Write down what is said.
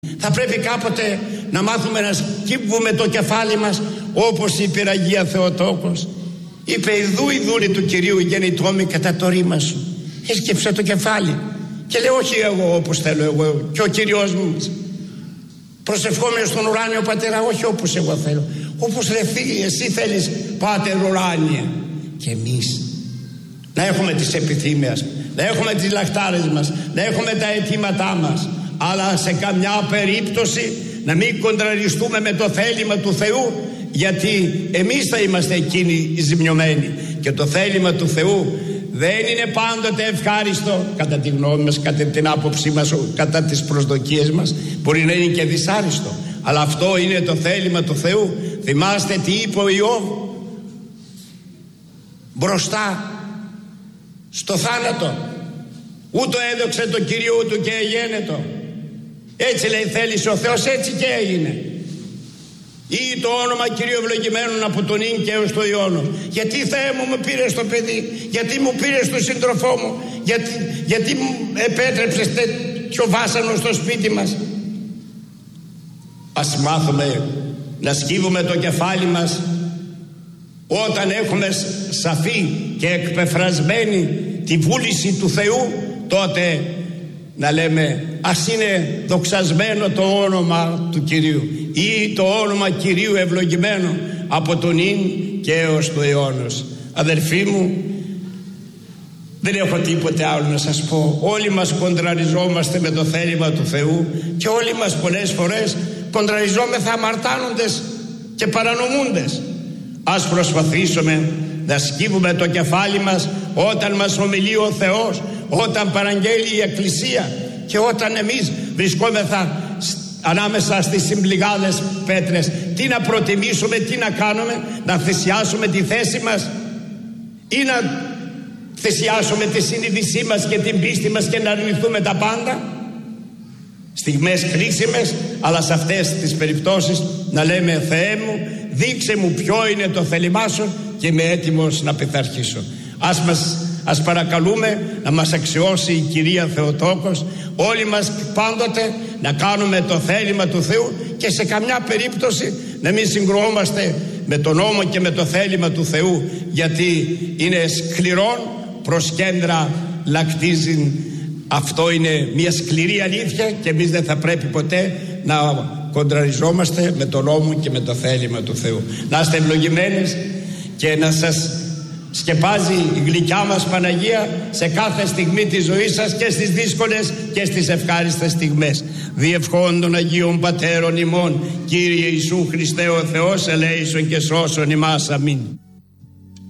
Θα πρέπει κάποτε να μάθουμε να σκύβουμε το κεφάλι μας, όπως είπε η Αγία Θεοτόκος. Είπε: «Ιδού η δούλη του Κυρίου γεννητόμη κατά το ρήμα σου». Έσκυψε το κεφάλι και λέει: «Όχι εγώ όπως θέλω εγώ και ο Κύριος μου, προσευχόμενος στον ουράνιο Πατέρα, όχι όπως εγώ θέλω, όπως εσύ θέλεις, Πάτερ ουράνιε». Και εμείς να έχουμε τις επιθυμίες, να έχουμε τις λαχτάρες μας, να έχουμε τα αιτήματά μας, αλλά σε καμιά περίπτωση να μην κοντραριστούμε με το θέλημα του Θεού, γιατί εμείς θα είμαστε εκείνοι οι ζημιωμένοι. Και το θέλημα του Θεού δεν είναι πάντοτε ευχάριστο, κατά τη γνώμη μας, κατά την άποψή μας, κατά τις προσδοκίες μας. Μπορεί να είναι και δυσάριστο, αλλά αυτό είναι το θέλημα του Θεού. Θυμάστε τι είπε ο Ιώβ μπροστά στο θάνατο: «Ούτω έδοξε το Κύριο του και εγένετο». Έτσι λέει θέλησε ο Θεός, έτσι και έγινε. Ή το όνομα Κυρίου ευλογημένον από τον ίν και έως το Ιώνο. Γιατί Θεέ μου πήρες το παιδί, γιατί μου πήρες τον σύντροφό μου, γιατί μου επέτρεψες τέτοιο βάσανο στο σπίτι μας. Ας μάθουμε να σκύβουμε το κεφάλι μας όταν έχουμε σαφή και εκπεφρασμένη τη βούληση του Θεού. Τότε να λέμε: ας είναι δοξασμένο το όνομα του Κυρίου, ή το όνομα Κυρίου ευλογημένο από τον ίν και έως το αιώνος. Αδερφοί μου, δεν έχω τίποτε άλλο να σας πω. Όλοι μας κοντραριζόμαστε με το θέλημα του Θεού και όλοι μας πολλές φορές κοντραριζόμεθα αμαρτάνοντες και παρανομούντες. Ας προσπαθήσουμε να σκύβουμε το κεφάλι μας όταν μας ομιλεί ο Θεός, όταν παραγγέλει η Εκκλησία και όταν εμείς βρισκόμεθα ανάμεσα στις συμπληγάδες πέτρες. Τι να προτιμήσουμε, τι να κάνουμε, να θυσιάσουμε τη θέση μας ή να θυσιάσουμε τη συνείδησή μας και την πίστη μας και να αρνηθούμε τα πάντα? Στιγμές κρίσιμες, αλλά σε αυτές τις περιπτώσεις να λέμε: Θεέ μου, δείξε μου ποιο είναι το θέλημά σου και είμαι έτοιμος να πειθαρχήσω. Ας παρακαλούμε να μας αξιώσει η Κυρία Θεοτόκος, όλοι μας πάντοτε να κάνουμε το θέλημα του Θεού και σε καμιά περίπτωση να μην συγκρουόμαστε με τον νόμο και με το θέλημα του Θεού, γιατί είναι σκληρόν προς κέντρα λακτίζειν. Αυτό είναι μια σκληρή αλήθεια και εμείς δεν θα πρέπει ποτέ να κοντραριζόμαστε με τον νόμο και με το θέλημα του Θεού. Να είστε ευλογημένες και να σας σκεπάζει η γλυκιά μας Παναγία σε κάθε στιγμή της ζωής σας, και στις δύσκολες και στις ευχάριστες στιγμές. Διευχών των Αγίων Πατέρων ημών, Κύριε Ιησού Χριστέ ο Θεός, ελέησον και σώσον ημάς. Αμήν.